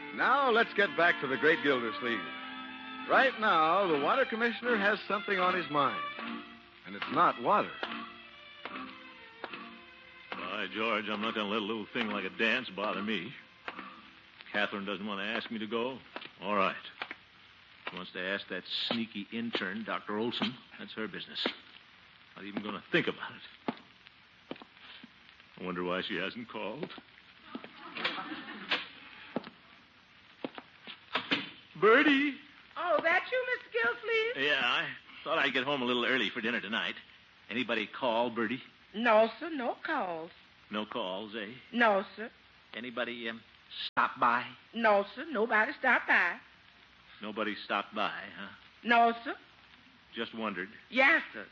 Now let's get back to the great Gildersleeve. Right now, the water commissioner has something on his mind. And it's not water. By George, I'm not going to let a little thing like a dance bother me. Catherine doesn't want to ask me to go. All right. She wants to ask that sneaky intern, Dr. Olson. That's her business. Not even going to think about it. I wonder why she hasn't called. Bertie. Oh, that you, Mr. Gildersleeve? Yeah, I thought I'd get home a little early for dinner tonight. Anybody call, Bertie? No, sir, no calls. No calls, eh? No, sir. Anybody stop by? No, sir, nobody stopped by. Nobody stopped by, huh? No, sir. Just wondered. Yes, sir.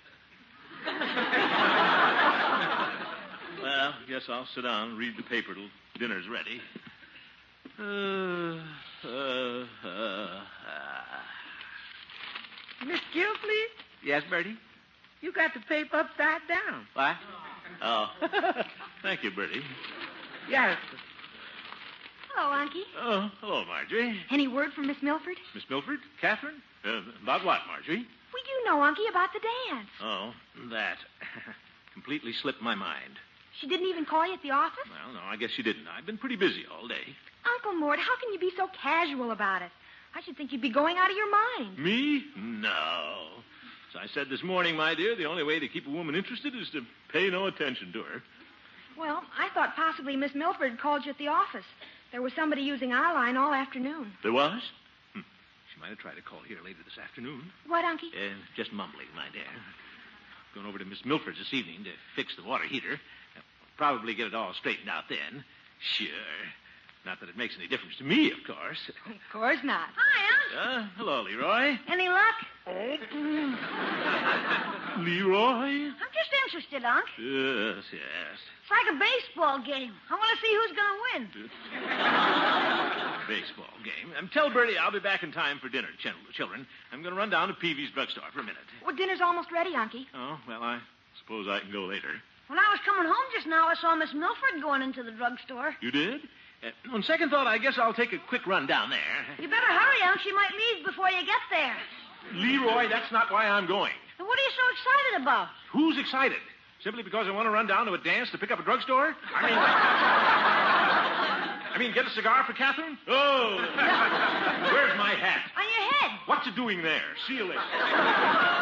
Well, guess I'll sit down and read the paper till dinner's ready. Miss Gildersleeve, Yes, Bertie? you got the paper upside down. What? Oh. Thank you, Bertie. Yes, sir. Hello, Unky. Oh, hello, Marjorie. Any word from Miss Milford? Miss Milford? Catherine? About what, Marjorie? Well, you know, Unky, about the dance. Oh, that. Completely slipped my mind. She didn't even call you at the office? Well, no, I guess she didn't. I've been pretty busy all day. Uncle Mort, how can you be so casual about it? I should think you'd be going out of your mind. Me? No. As I said this morning, my dear, the only way to keep a woman interested is to pay no attention to her. Well, I thought possibly Miss Milford called you at the office. There was somebody using our line all afternoon. There was? She might have tried to call here later this afternoon. What, Unky? Just mumbling, my dear. Going over to Miss Milford's this evening to fix the water heater. Probably get it all straightened out then. Sure. Not that it makes any difference to me, of course. Of course not. Hi, Unc. Hello, Leroy. Any luck? Leroy? I'm just interested, Unc. Yes. It's like a baseball game. I want to see who's going to win. Baseball game. Tell Bertie I'll be back in time for dinner, children. I'm going to run down to Peavy's drugstore for a minute. Well, dinner's almost ready, Unky. Oh, well, I suppose I can go later. When I was coming home just now, I saw Miss Milford going into the drugstore. You did? On second thought, I guess I'll take a quick run down there. You better hurry, Unc. She might leave before you get there. Leroy, that's not why I'm going. And what are you so excited about? Who's excited? Simply because I want to run down to a dance to pick up a drugstore? I mean, get a cigar for Catherine? Oh. Where's my hat? On your head. What's it doing there? See you later.